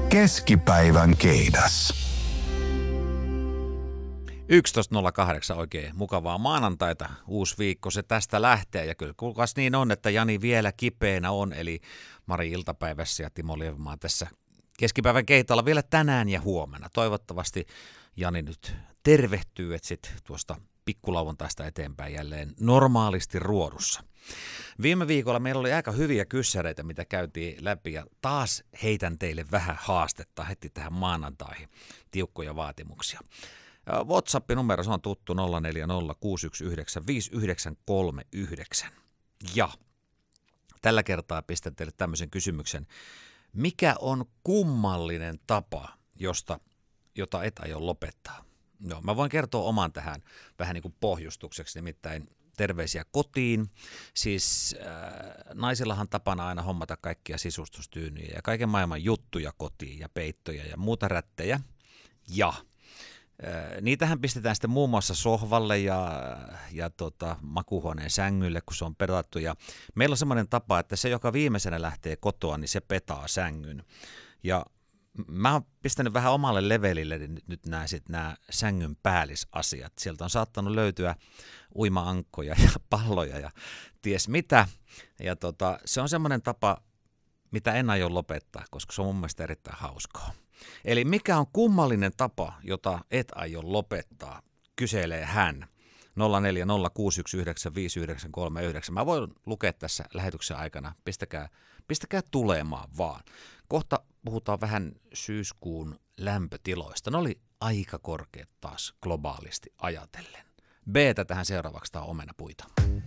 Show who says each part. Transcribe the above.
Speaker 1: Keskipäivän keidas.
Speaker 2: 11.08 oikein mukavaa maanantaita. Uusi viikko se tästä lähtee ja kyllä kuulkaas niin on, että Jani vielä kipeänä on, eli Mari iltapäivässä ja Timo Lievemaa tässä keskipäivän keitalla vielä tänään ja huomenna. Toivottavasti Jani nyt tervehtyy, että sit tuosta pikkulauantaista eteenpäin jälleen normaalisti ruodussa. Viime viikolla meillä oli aika hyviä kyssäreitä, mitä käytiin läpi ja taas heitän teille vähän haastetta heti tähän maanantaihin, tiukkoja vaatimuksia. WhatsApp-numero, se on tuttu 0406195939. Ja tällä kertaa pistän teille tämmöisen kysymyksen. Mikä on kummallinen tapa, jota et aio lopettaa? No, mä voin kertoa oman tähän vähän niin kuin pohjustukseksi, nimittäin terveisiä kotiin. Siis naisillahan tapana aina hommata kaikkia sisustustyynyjä ja kaiken maailman juttuja kotiin ja peittoja ja muuta rättejä. Ja niitähän pistetään sitten muun muassa sohvalle ja makuuhuoneen sängylle, kun se on petattu. Ja meillä on semmoinen tapa, että se, joka viimeisenä lähtee kotoa, niin se petaa sängyn. Ja mä oon pistänyt vähän omalle levelille nyt nämä sängyn päällisasiat. Sieltä on saattanut löytyä uima-ankkoja ja palloja ja ties mitä. Ja se on semmoinen tapa, mitä en aio lopettaa, koska se on mun mielestä erittäin hauskaa. Eli mikä on kummallinen tapa, jota et aio lopettaa, kyselee hän. 0406195939. Mä voin lukea tässä lähetyksen aikana. Pistäkää tulemaan vaan. Kohta puhutaan vähän syyskuun lämpötiloista. Ne oli aika korkeat taas globaalisti ajatellen. B:tä tähän seuraavaksi, tää on omenapuita.